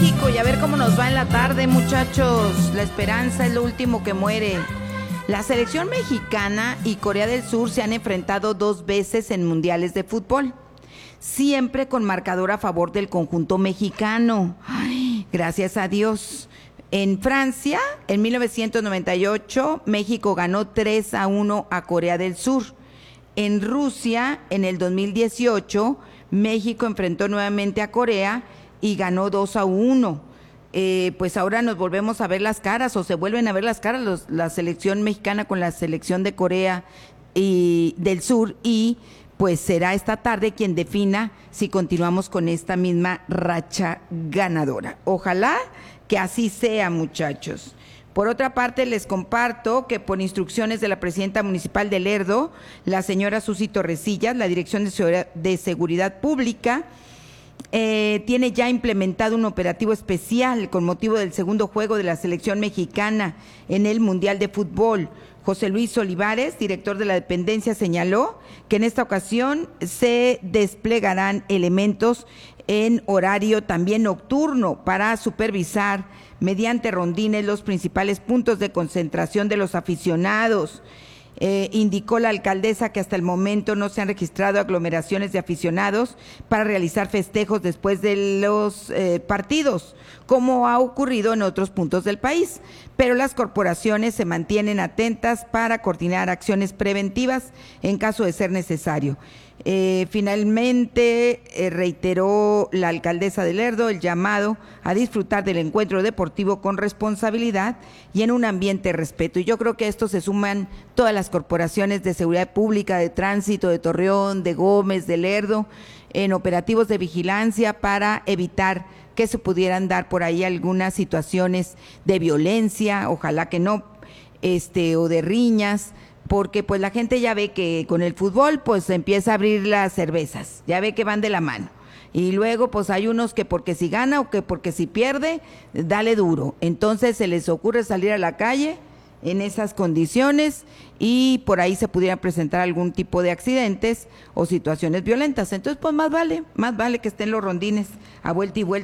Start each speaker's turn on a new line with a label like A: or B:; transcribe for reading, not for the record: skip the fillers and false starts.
A: México y a ver cómo nos va en la tarde, muchachos. La esperanza es lo último que muere. La selección mexicana y Corea del Sur se han enfrentado 2 veces en mundiales de fútbol, siempre con marcador a favor del conjunto mexicano. Ay, gracias a Dios. En Francia, en 1998, México ganó 3-1 a Corea del Sur. En Rusia, en el 2018, México enfrentó nuevamente a Corea y ganó 2-1. Pues ahora nos volvemos a ver las caras, o se vuelven a ver las caras la selección mexicana con la selección de Corea y del Sur, y pues será esta tarde quien defina si continuamos con esta misma racha ganadora. Ojalá que así sea, muchachos. Por otra parte, les comparto que por instrucciones de la presidenta municipal de Lerdo, la señora Susi Torrecillas, la Dirección de Seguridad Pública tiene ya implementado un operativo especial con motivo del segundo juego de la selección mexicana en el Mundial de Fútbol. José Luis Olivares, director de la dependencia, señaló que en esta ocasión se desplegarán elementos en horario también nocturno para supervisar mediante rondines los principales puntos de concentración de los aficionados. Indicó la alcaldesa que hasta el momento no se han registrado aglomeraciones de aficionados para realizar festejos después de los partidos, como ha ocurrido en otros puntos del país, pero las corporaciones se mantienen atentas para coordinar acciones preventivas en caso de ser necesario. Finalmente, reiteró la alcaldesa de Lerdo el llamado a disfrutar del encuentro deportivo con responsabilidad y en un ambiente de respeto. Y yo creo que a esto se suman todas las corporaciones de seguridad pública, de tránsito, de Torreón, de Gómez, de Lerdo, en operativos de vigilancia para evitar que se pudieran dar por ahí algunas situaciones de violencia, ojalá que no, o de riñas, porque pues la gente ya ve que con el fútbol pues empieza a abrir las cervezas, ya ve que van de la mano, y luego pues hay unos que porque si gana o que porque si pierde, dale duro, entonces se les ocurre salir a la calle en esas condiciones y por ahí se pudieran presentar algún tipo de accidentes o situaciones violentas. Entonces pues más vale que estén los rondines a vuelta y vuelta.